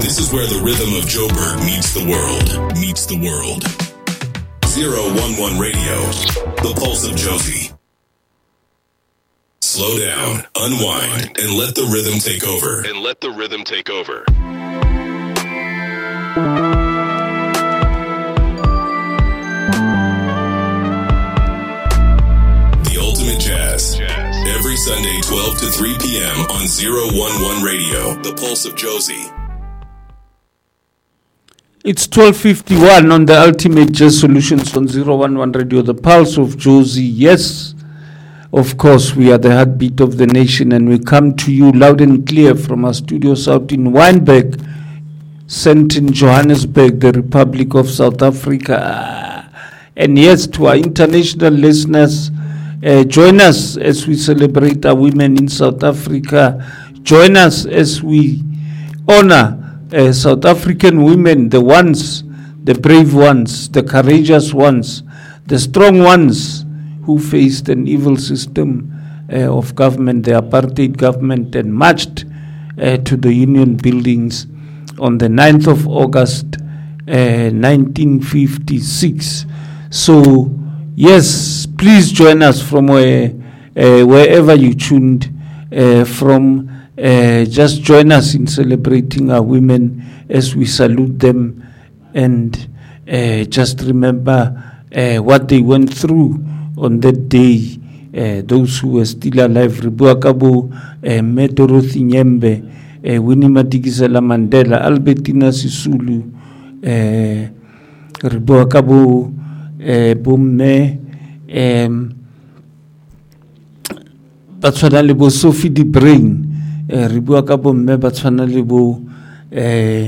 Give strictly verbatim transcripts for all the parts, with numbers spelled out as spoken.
This is where the rhythm of Joburg meets the world. Meets the world. zero one one Radio, the pulse of Josie. Slow down, unwind, and let the rhythm take over. And let the rhythm take over. The ultimate jazz. jazz. Every Sunday, twelve to three p.m. on zero one one Radio, the pulse of Josie. It's twelve fifty-one on the Ultimate Jazz Solutions on zero one one Radio, the pulse of Josie. Yes, of course, we are the heartbeat of the nation, and we come to you loud and clear from our studios out in Wynberg, sent in Johannesburg, the Republic of South Africa. And yes, to our international listeners, uh, join us as we celebrate our women in South Africa. Join us as we honor Uh, South African women, the ones, the brave ones, the courageous ones, the strong ones who faced an evil system uh, of government, the apartheid government, and marched uh, to the Union buildings on the ninth of August, uh, nineteen fifty-six. So, yes, please join us from where, uh, wherever you tuned uh, from. Uh, just join us in celebrating our women as we salute them, and uh, just remember uh, what they went through on that day. Uh, those who were still alive, Ribua Kabo, uh, Me Dorothy Nyembe, uh, Winnie Madikizela Mandela, Albertina Sisulu, uh, Ribua Kabo, uh, Bomme, um, Batswana Lebo Sophie de Brain. Eh, re bua ka bomme ba tshwana le bo eh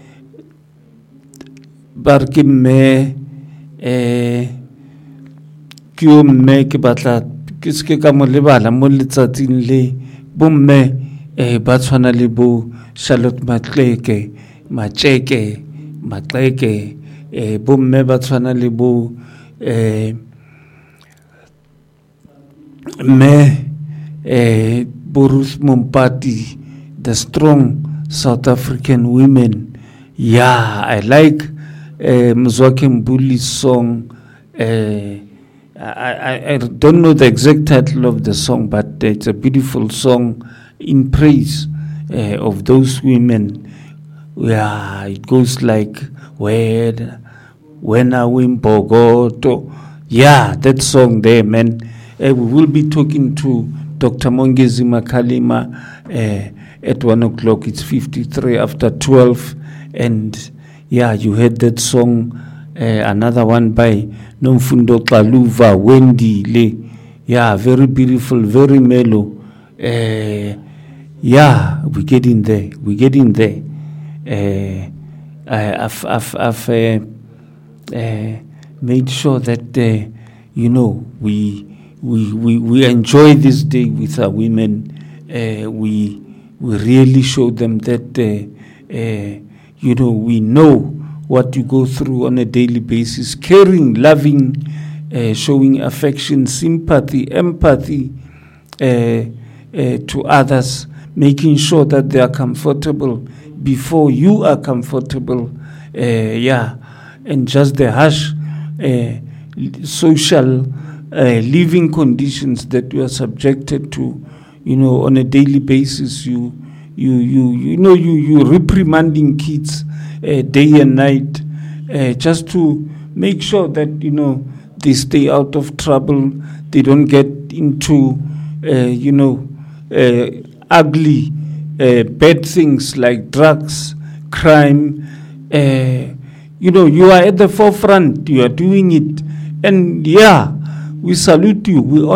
ba re ke mme eh ke yo mme ke batla ke se ka mo lebala mo letsatsing le bomme eh ba tshwana le bo Charlotte Matleke Macheke Matleke eh bomme ba tshwana le bo eh me eh Boruth Mompati, the strong South African women. Yeah, I like uh, Mzwakhe Mbuli's song. Uh, I, I, I don't know the exact title of the song, but it's a beautiful song in praise uh, of those women. Yeah, it goes like, when, when are we in Bogoto? Yeah, that song there, man. Uh, we will be talking to Doctor Mongezi Makalima uh, at one o'clock. It's fifty-three after twelve, and yeah, you heard that song. Uh, another one by Nomfundo Kaluva, Wendy Le. Yeah, very beautiful, very mellow. Uh, yeah, we get in there. We get in there. Uh, I, I've, I've, I've uh, uh, made sure that uh, you know we. We, we we enjoy this day with our women. Uh, we we really show them that uh, uh, you know we know what you go through on a daily basis. Caring, loving, uh, showing affection, sympathy, empathy uh, uh, to others, making sure that they are comfortable before you are comfortable. Uh, yeah, and just the harsh uh, social. Uh, living conditions that you are subjected to, you know, on a daily basis. You, you, you, you know, you, you reprimanding kids uh, day and night, uh, just to make sure that you know they stay out of trouble. They don't get into, uh, you know, uh, ugly, uh, bad things like drugs, crime. Uh, you know, you are at the forefront. You are doing it, and yeah. We salute you. We